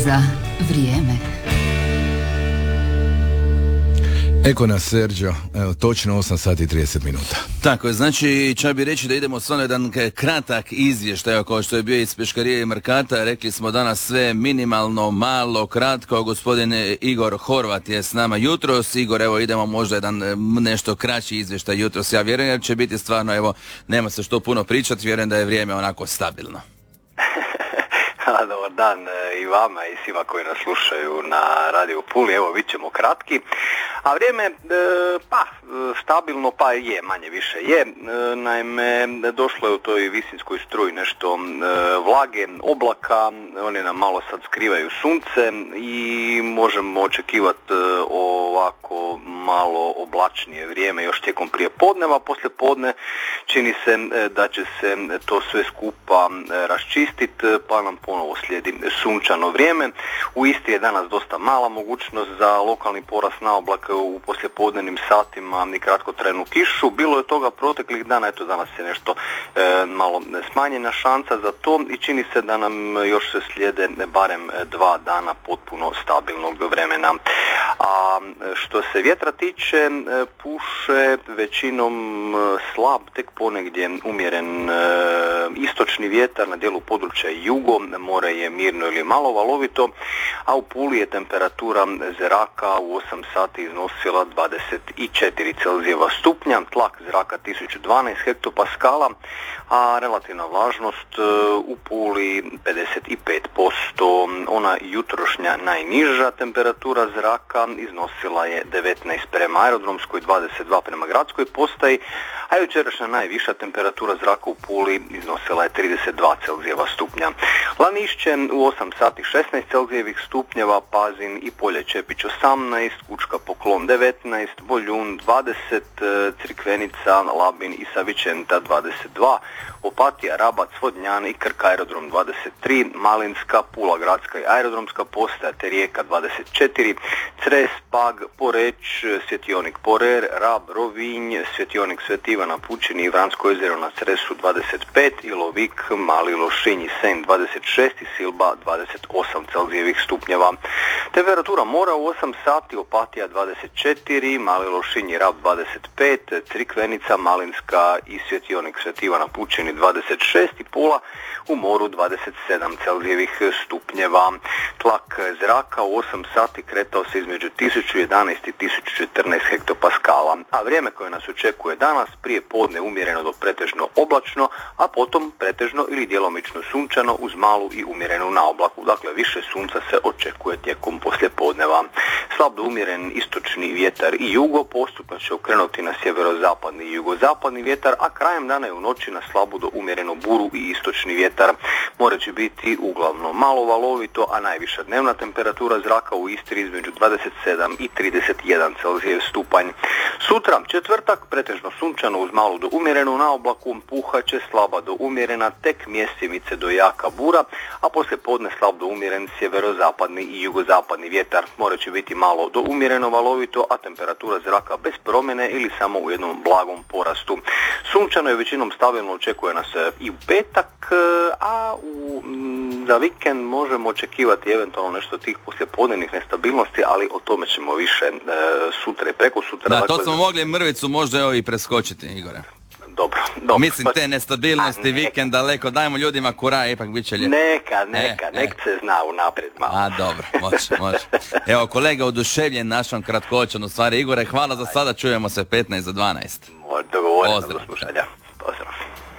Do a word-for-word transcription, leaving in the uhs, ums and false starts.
za vrijeme. Eko nas, Sergio, evo, točno osam sati i trideset minuta. Tako je, znači, čak bi reći da idemo stvarno jedan kratak izvještaj, kao što je bio iz Peškarije i Merkata. Rekli smo danas sve minimalno, malo, kratko. Gospodin Igor Horvat je s nama jutros. Igor, evo, idemo možda jedan nešto kraći izvještaj jutros. Ja vjerujem jer će biti stvarno, evo, nema se što puno pričati, vjerujem da je vrijeme onako stabilno. Dobar dan i vama i svima koji nas slušaju na Radio Puli. Evo, bit ćemo kratki. A vrijeme, pa, stabilno, pa je, manje više je. Naime, došlo je u toj visinskoj struji nešto vlage, oblaka, one nam malo sad skrivaju sunce i možemo očekivati ovako malo oblačnije vrijeme još tijekom prije podneva. Poslije podne čini se da će se to sve skupa raščistiti, pa nam ponovo slijedi sunčano vrijeme. U Istri je danas dosta mala mogućnost za lokalni porast na oblake u poslijepodnevnim satima i kratkotrajnu kišu. Bilo je toga proteklih dana, eto danas je nešto e, malo smanjena šansa za to i čini se da nam još se slijede barem dva dana potpuno stabilnog vremena. A što se vjetra tiče, puše većinom slab, tek ponegdje umjeren e, istočni vjetar na dijelu područja jugo, more je mirno ili malo valovito, a u Puli je temperatura zraka u osam sati iznosila dvadeset četiri Celzijeva stupnja, tlak zraka tisuću dvanaest hektopaskala, a relativna vlažnost u Puli pedeset pet posto. Ona jutrošnja najniža temperatura zraka iznosila je devetnaest prema aerodromskoj, dvadeset dva prema gradskoj postaji, a jučerašnja najviša temperatura zraka u Puli iznosila je trideset dva Celzijeva stupnja. Lanišće u osam sati šesnaest Celzijevih stupnjeva, Pazin i Polje Čepić osamnaest, Kučka Poklon devetnaest, Boljun dvadeset, Crikvenica, Labin i Savičenta dvadeset dva, Opatija, Rabac, Vodnjan i Krk aerodrom dvadeset tri, Malinska, Pula gradska i aerodromska postaja te Rijeka dvadeset četiri, Cres, Pag, Poreć, Svjetionik Porer, Rab, Rovinj, Svjetionik Sveti Ivana Pučini i Vransko jezero na Cresu dvadeset pet, Ilovik, Mali Lošinj i Senj dvadeset šest i Silba dvadeset osam Celzijevih stupnjeva. Temperatura mora u osam sati, Opatija dvadeset četiri, Mali Lošinj i Rab dvadeset pet, Crikvenica, Malinska i Svjetionik Sveti Ivana Pučini dvadeset šest i Pula u moru dvadeset sedam Celzijevih stupnjeva. Tlak zraka u osam sati kretao se između tisuću jedanaest i tisuću četrnaest hektopaskala, a vrijeme koje nas očekuje danas prije podne umjereno do pretežno oblačno, a potom pretežno ili djelomično sunčano uz malu i umjerenu naoblaku. Dakle, više sunca se očekuje tijekom poslijepodneva. Slab do umjeren istočni vjetar i jugo, postupno će okrenuti na sjeverozapadni i jugozapadni vjetar, a krajem dana i u noći na slabu do umjerenu buru i istočni vjetar. More će biti uglavnom malo valovito, a najviša dnevna temperatura zraka u Istri između dvadeset sedam i trideset jedan Celzijev stupanj. Sutra, četvrtak, pretežno sunčano uz malu do umjerenu naoblaku, puhaće slaba do umjerena, tek mjesimice do jaka bura, a poslije podne slab do umjeren sjeverozapadni i jugozapadni vjetar. More će biti malo do umjereno valovito, a temperatura zraka bez promjene ili samo u jednom blagom porastu. Sunčano je većinom stabilno, očekuje nas i u petak, a u, za vikend možemo očekivati eventualno nešto tih poslijepodnevnih nestabilnosti, ali o tome ćemo više e, sutra i preko sutra. Da, dakle, to smo mogli mrvicu možda evo i preskočiti, Igore. Dobro, dobro. Mislim, te nestabilnosti, vikend daleko, dajmo ljudima kura, ipak bit će lijepo. Neka, neka, e, nek e. se zna unaprijed malo. A, dobro, može, može. Evo, kolega oduševljen našom kratkoćom, u stvari, Igore, hvala za sada, čujemo se petnaest za dvanaest. Dogovoreno, do slušanja. Pozdrav.